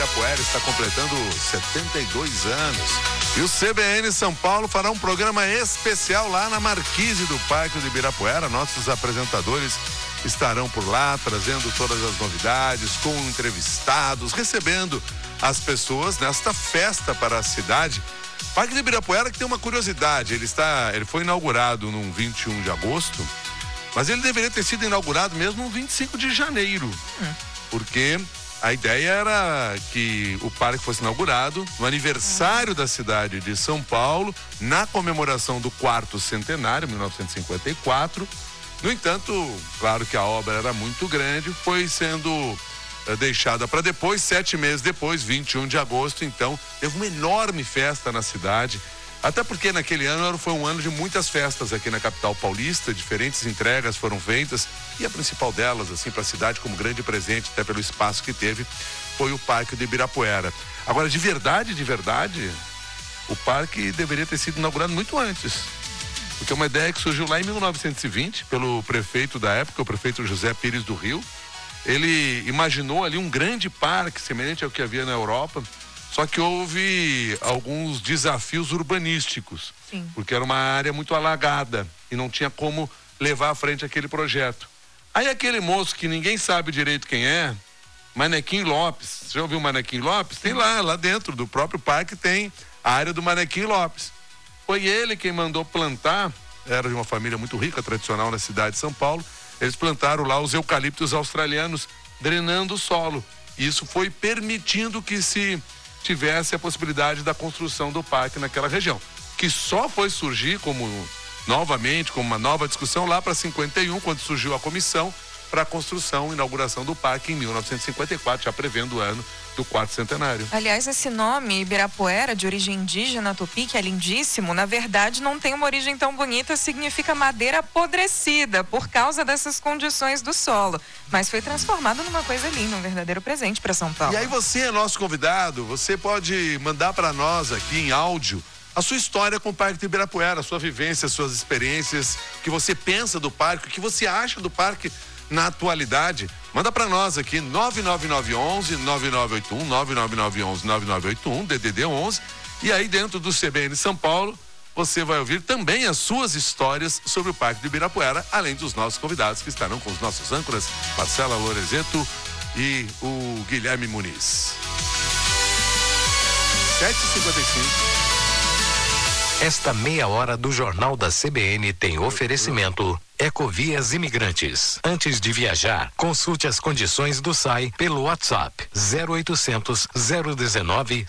Ibirapuera está completando 72 anos. E o CBN São Paulo fará um programa especial lá na Marquise do Parque do Ibirapuera. Nossos apresentadores estarão por lá, trazendo todas as novidades, com entrevistados, recebendo as pessoas nesta festa para a cidade. Parque do Ibirapuera, que tem uma curiosidade, ele foi inaugurado no 21 de agosto, mas ele deveria ter sido inaugurado mesmo no 25 de janeiro, porque a ideia era que o parque fosse inaugurado no aniversário da cidade de São Paulo, na comemoração do 4º centenário, 1954. No entanto, claro que a obra era muito grande, foi sendo deixada para depois, 7 meses depois, 21 de agosto, então teve uma enorme festa na cidade, até porque naquele ano foi um ano de muitas festas aqui na capital paulista, diferentes entregas foram feitas, e a principal delas, assim, para a cidade como grande presente, até pelo espaço que teve, foi o Parque do Ibirapuera. Agora, de verdade, o parque deveria ter sido inaugurado muito antes, porque é uma ideia que surgiu lá em 1920 pelo prefeito da época, o prefeito José Pires do Rio. Ele imaginou ali um grande parque semelhante ao que havia na Europa, só que houve alguns desafios urbanísticos. Sim. Porque era uma área muito alagada e não tinha como levar à frente aquele projeto. Aí aquele moço que ninguém sabe direito quem é, Manequim Lopes, você já ouviu o Manequim Lopes? Tem lá dentro do próprio parque tem a área do Manequim Lopes. Foi ele quem mandou plantar, era de uma família muito rica, tradicional na cidade de São Paulo. Eles plantaram lá os eucaliptos australianos, drenando o solo. Isso foi permitindo que se tivesse a possibilidade da construção do parque naquela região, que só foi surgir como uma nova discussão lá para 51, quando surgiu a comissão para a construção e inauguração do parque em 1954, já prevendo o ano do 4º centenário. Aliás, esse nome, Ibirapuera, de origem indígena tupi, que é lindíssimo, na verdade não tem uma origem tão bonita, significa madeira apodrecida, por causa dessas condições do solo. Mas foi transformado numa coisa linda, um verdadeiro presente para São Paulo. E aí você é nosso convidado, você pode mandar para nós aqui em áudio a sua história com o Parque do Ibirapuera, a sua vivência, as suas experiências, o que você pensa do parque, o que você acha do parque na atualidade. Manda para nós aqui 99911 9981 99911 9981 DDD 11, e aí dentro do CBN São Paulo você vai ouvir também as suas histórias sobre o Parque do Ibirapuera, além dos nossos convidados que estarão com os nossos âncoras Marcela Lorezetto e o Guilherme Muniz. 7h55. Esta meia hora do Jornal da CBN tem oferecimento Ecovias Imigrantes. Antes de viajar, consulte as condições do SAI pelo WhatsApp 0800 019